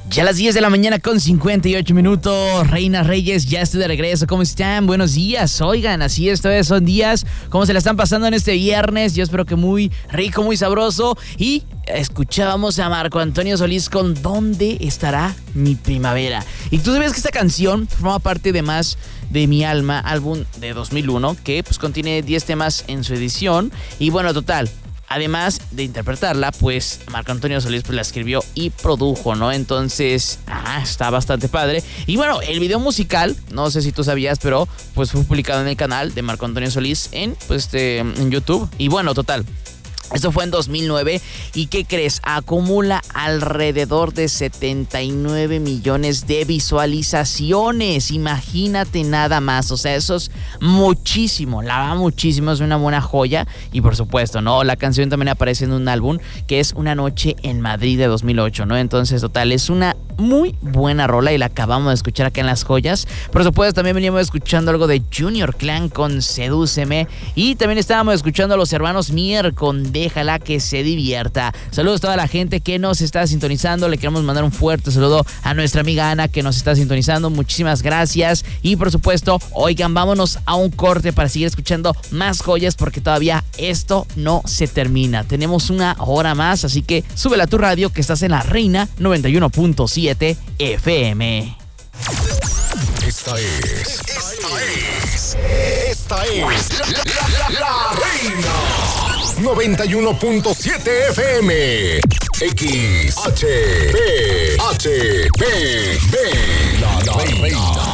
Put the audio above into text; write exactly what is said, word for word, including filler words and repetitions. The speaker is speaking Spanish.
Ya a las diez de la mañana con cincuenta y ocho minutos, Reinas Reyes, ya estoy de regreso. ¿Cómo están? Buenos días. Oigan, así es, todavía son días. ¿Cómo se la están pasando en este viernes? Yo espero que muy rico, muy sabroso. Y escuchábamos a Marco Antonio Solís con ¿Dónde estará mi primavera? Y tú sabías que esta canción forma parte de Más de mi alma, álbum de dos mil uno, que pues contiene diez temas en su edición. Y bueno, total, además de interpretarla, pues Marco Antonio Solís pues la escribió y produjo, ¿no? Entonces, ah, está bastante padre. Y bueno, el video musical, no sé si tú sabías, pero pues fue publicado en el canal de Marco Antonio Solís en, pues, este, en YouTube. Y bueno, total, esto fue en dos mil nueve. ¿Y qué crees? Acumula alrededor de setenta y nueve millones de visualizaciones. Imagínate nada más. O sea, eso es muchísimo. La va muchísimo. Es una buena joya. Y por supuesto, ¿no? La canción también aparece en un álbum que es Una noche en Madrid de dos mil ocho, ¿no? Entonces, total, es una muy buena rola y la acabamos de escuchar acá en Las Joyas. Por supuesto, también veníamos escuchando algo de Junior Clan con Sedúceme. Y también estábamos escuchando a los hermanos Mier con Déjala que se divierta. Saludos a toda la gente que nos está sintonizando. Le queremos mandar un fuerte saludo a nuestra amiga Ana que nos está sintonizando. Muchísimas gracias. Y por supuesto, oigan, vámonos a un corte para seguir escuchando más joyas porque todavía esto no se termina. Tenemos una hora más, así que súbela a tu radio que estás en La Reina noventa y uno punto siete F M. Esta es, esta es, esta es la, la, la, la Reina noventa y uno punto siete F M. X H B H B B. La, la Reina.